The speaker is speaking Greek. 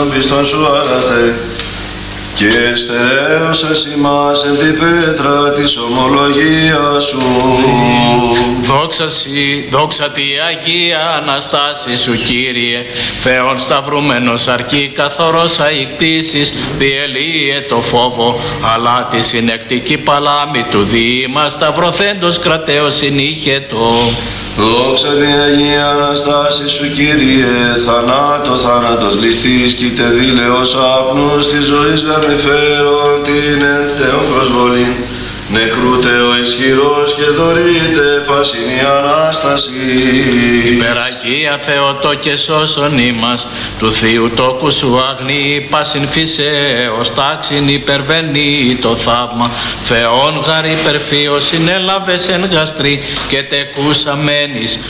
των πιστών σου αγαθέ, και στερέωσες ημάς εν την πέτρα της ομολογίας σου. Δόξα τη Αγία Αναστάση σου, Κύριε, Θεόν σταυρούμενος αρκεί καθορός αϊκτήσεις, διελύε το φόβο, αλλά τη συνεκτική παλάμη του διήμα σταυρωθέντος κρατέως συνήχετο. Δόξα την Αγία Αναστάση σου, Κύριε, θάνατος λυθείς, κι τε δήλεος άπνους της ζωής γαμιφέρον την εν Θεόν προσβολήν. Νεκρούτε ο ισχυρός και δωρείτε πάσιν η Ανάσταση. Υπεραγία Θεοτό και σώσον ημάς, του Θείου τόκου σου αγνή, πάσιν φυσέως τάξιν υπερβαίνει το θαύμα. Θεόν γαρ υπερφύος συνέλαβες εν γαστρή και τεκούσα μένεις,